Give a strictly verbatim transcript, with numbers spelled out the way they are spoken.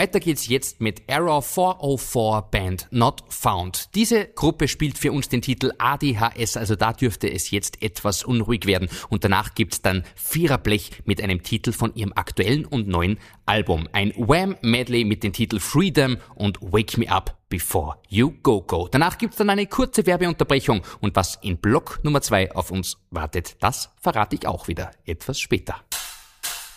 Weiter geht's jetzt mit Error vierhundertvier Band Not Found. Diese Gruppe spielt für uns den Titel A D H S, also da dürfte es jetzt etwas unruhig werden. Und danach gibt's dann Viererblech mit einem Titel von ihrem aktuellen und neuen Album. Ein Wham-Medley mit den Titeln Freedom und Wake Me Up Before You Go Go. Danach gibt's dann eine kurze Werbeunterbrechung und was in Block Nummer zwei auf uns wartet, das verrate ich auch wieder etwas später.